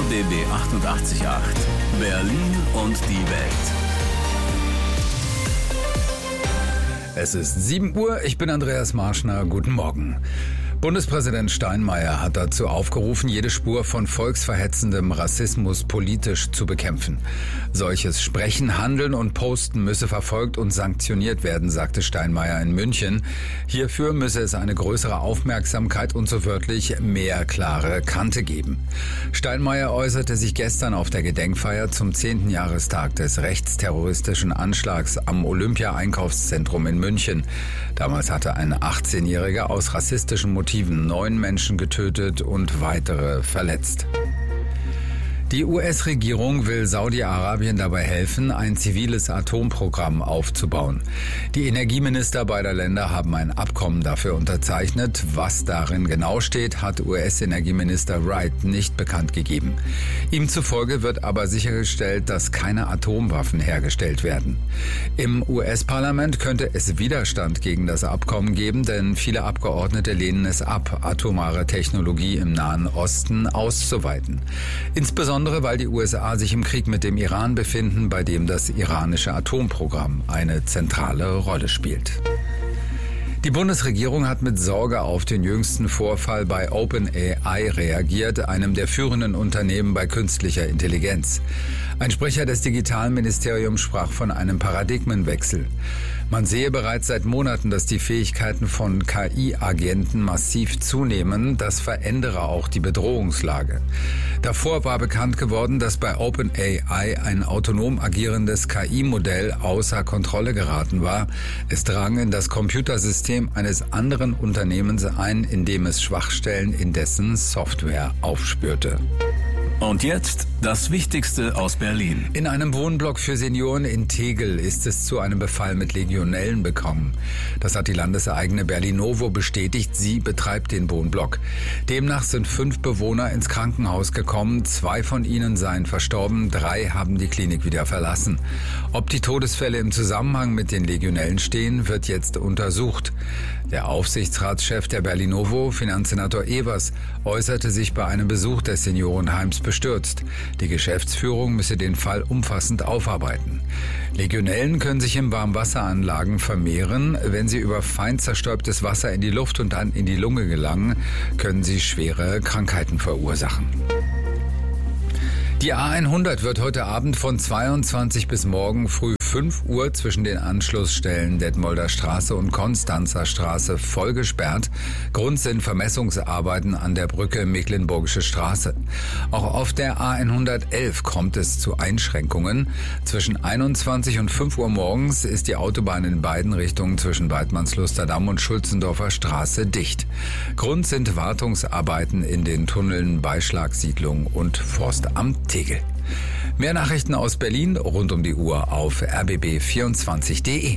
RBB 88.8 Berlin und die Welt. Es ist 7 Uhr, ich bin Andreas Marschner, guten Morgen. Bundespräsident Steinmeier hat dazu aufgerufen, jede Spur von volksverhetzendem Rassismus politisch zu bekämpfen. Solches Sprechen, Handeln und Posten müsse verfolgt und sanktioniert werden, sagte Steinmeier in München. Hierfür müsse es eine größere Aufmerksamkeit und so wörtlich mehr klare Kante geben. Steinmeier äußerte sich gestern auf der Gedenkfeier zum 10. Jahrestag des rechtsterroristischen Anschlags am Olympia-Einkaufszentrum in München. Damals hatte ein 18-Jähriger aus rassistischen Motiven 9 Menschen getötet und weitere verletzt. Die US-Regierung will Saudi-Arabien dabei helfen, ein ziviles Atomprogramm aufzubauen. Die Energieminister beider Länder haben ein Abkommen dafür unterzeichnet. Was darin genau steht, hat US-Energieminister Wright nicht bekannt gegeben. Ihm zufolge wird aber sichergestellt, dass keine Atomwaffen hergestellt werden. Im US-Parlament könnte es Widerstand gegen das Abkommen geben, denn viele Abgeordnete lehnen es ab, atomare Technologie im Nahen Osten auszuweiten. Insbesondere weil die USA sich im Krieg mit dem Iran befinden, bei dem das iranische Atomprogramm eine zentrale Rolle spielt. Die Bundesregierung hat mit Sorge auf den jüngsten Vorfall bei OpenAI reagiert, einem der führenden Unternehmen bei künstlicher Intelligenz. Ein Sprecher des Digitalministeriums sprach von einem Paradigmenwechsel. Man sehe bereits seit Monaten, dass die Fähigkeiten von KI-Agenten massiv zunehmen. Das verändere auch die Bedrohungslage. Davor war bekannt geworden, dass bei OpenAI ein autonom agierendes KI-Modell außer Kontrolle geraten war. Es drang in das Computersystem eines anderen Unternehmens ein, in dem es Schwachstellen in dessen Software aufspürte. Und jetzt das Wichtigste aus Berlin. In einem Wohnblock für Senioren in Tegel ist es zu einem Befall mit Legionellen gekommen. Das hat die landeseigene Berlinovo bestätigt. Sie betreibt den Wohnblock. Demnach sind 5 Bewohner ins Krankenhaus gekommen. 2 von ihnen seien verstorben. 3 haben die Klinik wieder verlassen. Ob die Todesfälle im Zusammenhang mit den Legionellen stehen, wird jetzt untersucht. Der Aufsichtsratschef der Berlinovo, Finanzsenator Evers, äußerte sich bei einem Besuch des Seniorenheims bestürzt. Die Geschäftsführung müsse den Fall umfassend aufarbeiten. Legionellen können sich in Warmwasseranlagen vermehren. Wenn sie über fein zerstäubtes Wasser in die Luft und dann in die Lunge gelangen, können sie schwere Krankheiten verursachen. Die A100 wird heute Abend von 22 bis morgen früh 5 Uhr zwischen den Anschlussstellen Detmolder Straße und Konstanzer Straße voll gesperrt. Grund sind Vermessungsarbeiten an der Brücke Mecklenburgische Straße. Auch auf der A111 kommt es zu Einschränkungen. Zwischen 21 und 5 Uhr morgens ist die Autobahn in beiden Richtungen zwischen Weidmannslusterdamm und Schulzendorfer Straße dicht. Grund sind Wartungsarbeiten in den Tunneln Beischlagsiedlung und Forstamt Tegel. Mehr Nachrichten aus Berlin rund um die Uhr auf rbb24.de.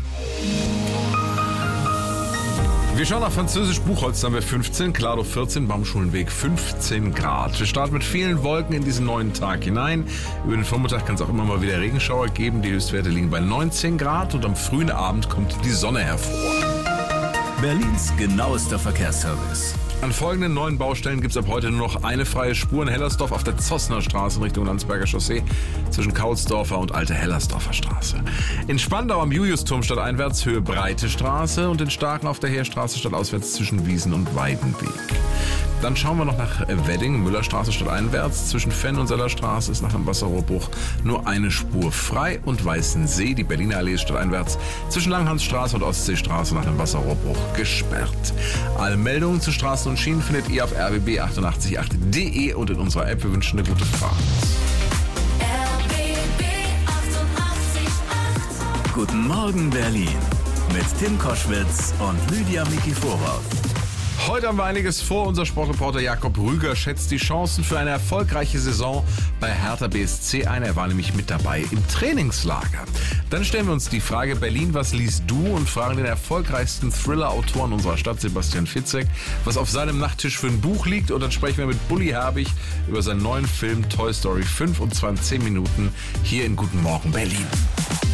Wir schauen nach Französisch Buchholz, da haben wir 15, Klado 14, Baumschulenweg 15 Grad. Wir starten mit vielen Wolken in diesen neuen Tag hinein. Über den Vormittag kann es auch immer mal wieder Regenschauer geben. Die Höchstwerte liegen bei 19 Grad und am frühen Abend kommt die Sonne hervor. Berlins genauester Verkehrsservice. An folgenden neuen Baustellen gibt es ab heute nur noch eine freie Spur in Hellersdorf auf der Zossner Straße in Richtung Landsberger Chaussee zwischen Kautzdorfer und Alte Hellersdorfer Straße. In Spandau am Juliusturm stadteinwärts Höhe Breite Straße und in Starken auf der Heerstraße stadtauswärts zwischen Wiesen und Weidenweg. Dann schauen wir noch nach Wedding, Müllerstraße stadteinwärts. Zwischen Fenn und Sellerstraße ist nach dem Wasserrohrbruch nur eine Spur frei und Weißensee, die Berliner Allee stadteinwärts. Zwischen Langhansstraße und Ostseestraße nach dem Wasserrohrbruch gesperrt. Alle Meldungen zu Straßen und Schienen findet ihr auf rbb888.de und in unserer App. Wir wünschen eine gute Fahrt. RBB 88.8. Guten Morgen Berlin mit Tim Koschwitz und Lydia Mikiforov. Heute haben wir einiges vor. Unser Sportreporter Jakob Rüger schätzt die Chancen für eine erfolgreiche Saison bei Hertha BSC ein. Er war nämlich mit dabei im Trainingslager. Dann stellen wir uns die Frage, Berlin, was liest du? Und fragen den erfolgreichsten Thriller-Autoren unserer Stadt, Sebastian Fitzek, was auf seinem Nachttisch für ein Buch liegt. Und dann sprechen wir mit Bully Herbig über seinen neuen Film Toy Story 5 und zwar in 10 Minuten hier in Guten Morgen Berlin.